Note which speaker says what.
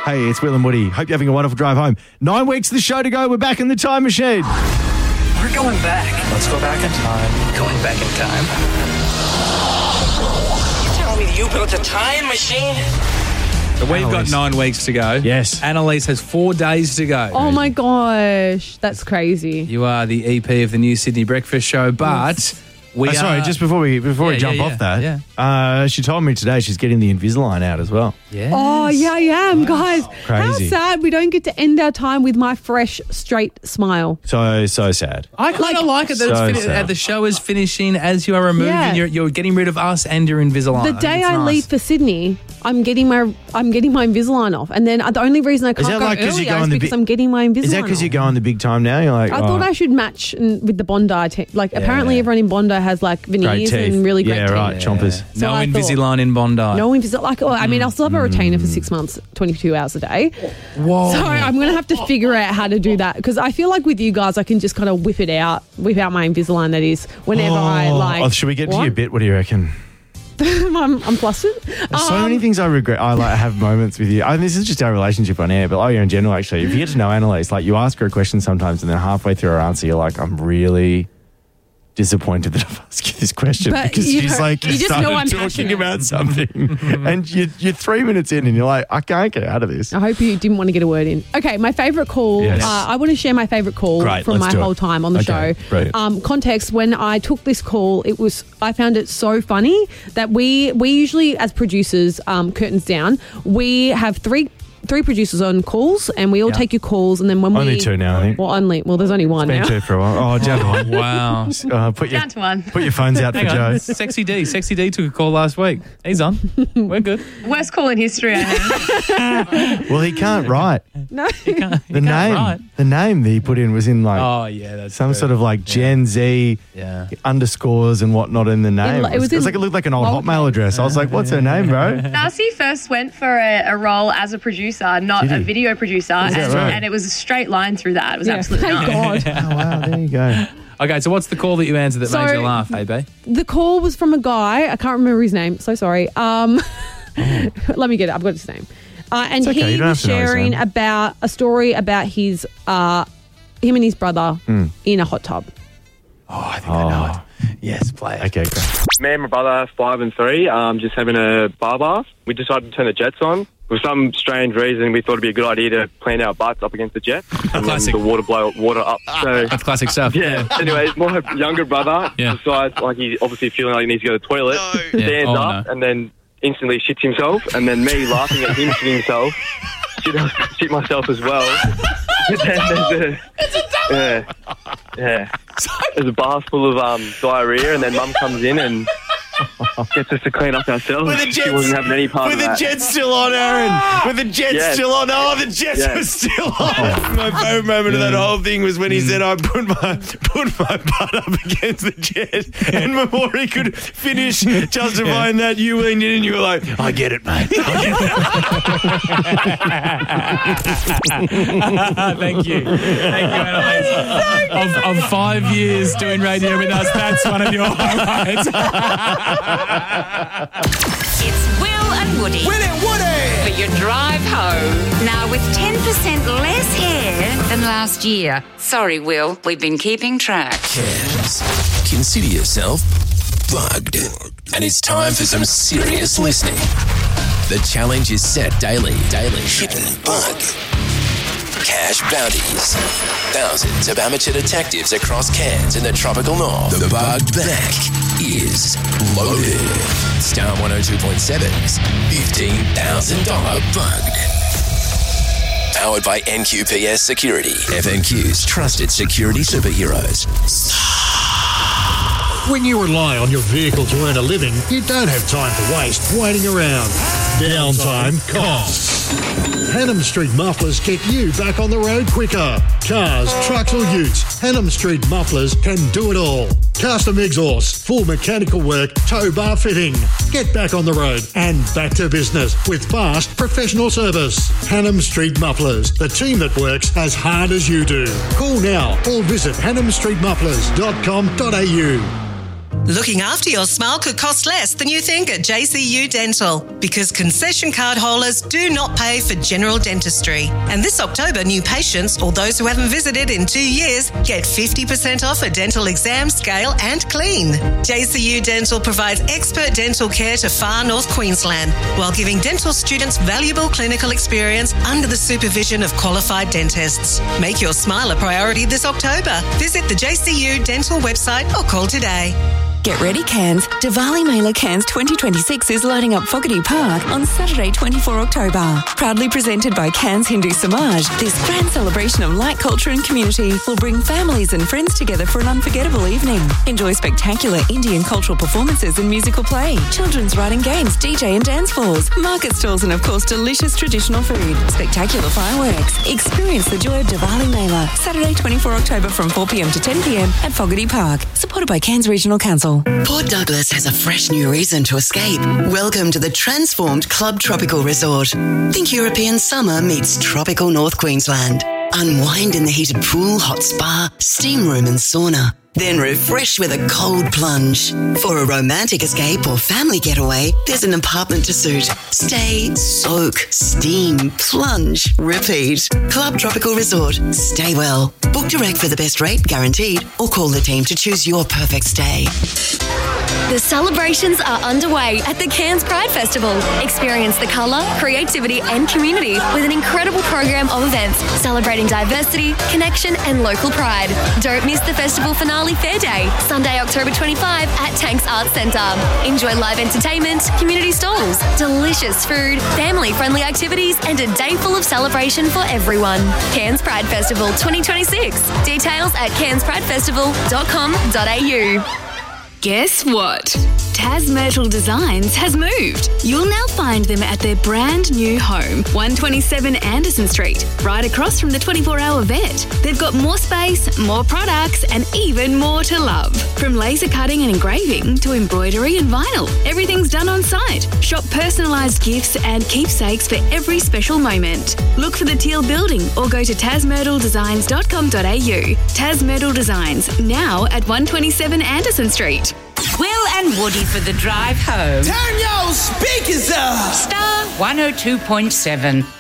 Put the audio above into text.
Speaker 1: Hey, it's Will and Woody. Hope you're having a wonderful drive home. 9 weeks of the show to go. We're back in the time machine.
Speaker 2: We're going back.
Speaker 3: Let's go back in time.
Speaker 2: Going back in time. You tell me you built a time machine?
Speaker 4: So we've got
Speaker 1: Annalise.
Speaker 4: 9 weeks to go.
Speaker 1: Yes.
Speaker 4: Annalise has 4 days to go.
Speaker 5: Oh my gosh, that's crazy.
Speaker 4: You are the EP of the new Sydney Breakfast Show, but we are...
Speaker 1: Sorry, just before we jump off that, she told me today she's getting the Invisalign out as well.
Speaker 4: Yes.
Speaker 5: Oh, yeah, I am, guys.
Speaker 1: Crazy.
Speaker 5: How sad we don't get to end our time with my fresh, straight smile.
Speaker 1: So sad.
Speaker 4: I kind of like it that
Speaker 1: So
Speaker 4: it's
Speaker 1: sad.
Speaker 4: the show is finishing as you are removing.
Speaker 5: Yeah.
Speaker 4: You're getting rid of us and your Invisalign.
Speaker 5: The day I leave for Sydney, I'm getting my Invisalign off, and then the only reason I can't
Speaker 1: that
Speaker 5: go
Speaker 1: like 'cause you're
Speaker 5: earlier is
Speaker 1: going the
Speaker 5: because
Speaker 1: big-
Speaker 5: I'm getting my Invisalign.
Speaker 1: Is that because
Speaker 5: off.
Speaker 1: you're going the big time now? You're like,
Speaker 5: I thought I should match with the Bondi team. Like, apparently everyone in Bondi has like
Speaker 1: great
Speaker 5: veneers
Speaker 1: teeth.
Speaker 5: and really great
Speaker 1: yeah,
Speaker 5: teeth.
Speaker 1: right, chompers.
Speaker 5: So
Speaker 4: No
Speaker 5: I thought-
Speaker 4: Invisalign in Bondi.
Speaker 5: No Invisalign. Like, I mean, I'll still have a retainer for 6 months, 22 hours a day.
Speaker 4: Whoa.
Speaker 5: So I'm going to have to figure out how to do that because I feel like with you guys, I can just kind of whip out my Invisalign. That is, whenever I like.
Speaker 1: Oh, should we get to
Speaker 5: what?
Speaker 1: your bit? What do you reckon?
Speaker 5: I'm flustered.
Speaker 1: There's so many things I regret. I have moments with you. I mean, this is just our relationship on air, but in general, actually, if you get to know Annalise, like you ask her a question sometimes, and then halfway through her answer, you're like, I'm really disappointed that I've asked you this question
Speaker 5: But,
Speaker 1: because
Speaker 5: you
Speaker 1: she's
Speaker 5: know,
Speaker 1: like,
Speaker 5: you just
Speaker 1: started
Speaker 5: know I'm
Speaker 1: talking
Speaker 5: passionate.
Speaker 1: about something, and you're 3 minutes in, and you're like, I can't get out of this.
Speaker 5: I hope you didn't want to get a word in. Okay, my favourite call.
Speaker 1: Yes.
Speaker 5: I want to share my favourite call
Speaker 1: Great,
Speaker 5: from
Speaker 1: let's
Speaker 5: my
Speaker 1: do it.
Speaker 5: whole time on the
Speaker 1: Okay,
Speaker 5: show.
Speaker 1: brilliant.
Speaker 5: Context: when I took this call, I found it so funny that we usually, as producers, curtains down, we have three producers on calls, and we all take your calls, and then when
Speaker 1: Only two now, I think.
Speaker 5: Well, there's only one
Speaker 1: Been
Speaker 5: now.
Speaker 1: two for a while. Oh, down to one.
Speaker 4: Wow.
Speaker 1: Put
Speaker 6: Down to one.
Speaker 1: your phones out for
Speaker 4: Hang on.
Speaker 1: Joe.
Speaker 4: Sexy D took a call last week. He's on. We're good.
Speaker 6: Worst call in history, I have.
Speaker 1: Well, he can't write.
Speaker 5: No,
Speaker 1: The name that he put in was in like
Speaker 4: Oh, yeah, that's
Speaker 1: some
Speaker 4: true.
Speaker 1: sort of like Gen Z underscores and whatnot in the name.
Speaker 5: It was
Speaker 1: It looked like an old
Speaker 5: lowercase.
Speaker 1: Hotmail address. I was like, what's her name, bro?
Speaker 6: Darcy first went for a role as a producer, not
Speaker 1: Did
Speaker 6: a
Speaker 1: he?
Speaker 6: video producer,
Speaker 1: that right?
Speaker 6: and it was a straight line through that. It was
Speaker 5: Yeah,
Speaker 6: absolutely
Speaker 5: thank
Speaker 6: nice.
Speaker 5: God.
Speaker 1: Oh, wow, there you go.
Speaker 4: Okay, so what's the call that you answered that
Speaker 5: So-
Speaker 4: made you laugh, AB?
Speaker 5: The call was from a guy. I can't remember his name. So sorry. Let me get it. I've got his name. And
Speaker 1: okay, you
Speaker 5: he
Speaker 1: don't
Speaker 5: was
Speaker 1: have to know his
Speaker 5: sharing
Speaker 1: name.
Speaker 5: about a story about him and his brother in a hot tub.
Speaker 4: Oh, I think I know it. Yes, play it.
Speaker 1: Okay, great.
Speaker 7: Me and my brother, 5 and 3, just having a bar bath. We decided to turn the jets on. For some strange reason, we thought it'd be a good idea to plant our butts up against the jet and then
Speaker 4: Classic.
Speaker 7: the water blow water up. So,
Speaker 4: That's classic stuff.
Speaker 7: yeah. Anyways, my younger brother
Speaker 4: Yeah.
Speaker 7: decides, like, he's obviously feeling like he needs to go to the toilet,
Speaker 4: Yeah.
Speaker 7: stands
Speaker 4: Oh,
Speaker 7: up,
Speaker 4: no.
Speaker 7: and then instantly shits himself. And then me laughing at him shitting himself, shit myself as well. But then there's a bath full of diarrhea, and then Mum comes in and gets us to clean up ourselves. She wasn't having any part of that.
Speaker 1: Jets still on, Aaron. With the Jets
Speaker 7: Yes.
Speaker 1: still on. Oh, the Jets
Speaker 7: Yes.
Speaker 1: are still on. My favourite moment of that whole thing was when he said, I put my butt up against the Jet. And before he could finish justifying that, you leaned in and you were like, I get it, mate.
Speaker 4: Thank you. Thank you, Annalise. Of 5 years doing radio with us, that's one of your highlights.
Speaker 8: It's Will and Woody.
Speaker 2: Will and Woody!
Speaker 8: For your drive home. Now with 10% less hair than last year. Sorry, Will. We've been keeping track.
Speaker 9: Cams, consider yourself bugged. And it's time for some serious listening. The challenge is set daily. Hidden bug. Cash bounties. Thousands of amateur detectives across Cairns and the tropical north. The Bugged Bank is loaded. Star 102.7's $15,000 Bugged. Powered by NQPS Security. FNQ's trusted security superheroes.
Speaker 10: When you rely on your vehicle to earn a living, you don't have time to waste waiting around. Downtime costs. Hannam Street Mufflers get you back on the road quicker. Cars, trucks or utes, Hannam Street Mufflers can do it all. Custom exhaust, full mechanical work, tow bar fitting. Get back on the road and back to business with fast professional service. Hannam Street Mufflers, the team that works as hard as you do. Call now or visit hannamstreetmufflers.com.au.
Speaker 3: Looking after your smile could cost less than you think at JCU Dental, because concession card holders do not pay for general dentistry. And this October, new patients or those who haven't visited in 2 years get 50% off a dental exam, scale and clean. JCU Dental provides expert dental care to far north Queensland while giving dental students valuable clinical experience under the supervision of qualified dentists. Make your smile a priority this October. Visit the JCU Dental website or call today.
Speaker 11: Get ready, Cairns. Diwali Mela Cairns 2026 is lighting up Fogarty Park on Saturday, 24 October. Proudly presented by Cairns Hindu Samaj, this grand celebration of light culture and community will bring families and friends together for an unforgettable evening. Enjoy spectacular Indian cultural performances and musical play, children's riding games, DJ and dance floors, market stalls and, of course, delicious traditional food, spectacular fireworks. Experience the joy of Diwali Mela, Saturday, 24 October from 4 p.m. to 10 p.m. at Fogarty Park. Supported by Cairns Regional Council.
Speaker 12: Port Douglas has a fresh new reason to escape. Welcome to the transformed Club Tropical Resort. Think European summer meets tropical North Queensland. Unwind in the heated pool, hot spa, steam room and sauna. Then refresh with a cold plunge. For a romantic escape or family getaway, there's an apartment to suit. Stay, soak, steam, plunge, repeat. Club Tropical Resort. Stay well. Book direct for the best rate, guaranteed, or call the team to choose your perfect stay.
Speaker 13: The celebrations are underway at the Cairns Pride Festival. Experience the colour, creativity and community with an incredible program of events celebrating diversity, connection and local pride. Don't miss the festival finale Fair Day, Sunday, October 25 at Tanks Arts Centre. Enjoy live entertainment, community stalls, delicious food, family-friendly activities and a day full of celebration for everyone. Cairns Pride Festival 2026. Details at cairnspridefestival.com.au.
Speaker 14: Guess what? Tas Myrtle Designs has moved. You'll now find them at their brand new home, 127 Anderson Street, right across from the 24-hour vet. They've got more space, more products, and even more to love. From laser cutting and engraving to embroidery and vinyl, everything's done on site. Shop personalised gifts and keepsakes for every special moment. Look for the Teal Building or go to tasmyrtledesigns.com.au. Tas Myrtle Designs, now at 127 Anderson Street.
Speaker 8: Will and Woody for the drive home.
Speaker 2: Turn your speakers up.
Speaker 8: Star 102.7.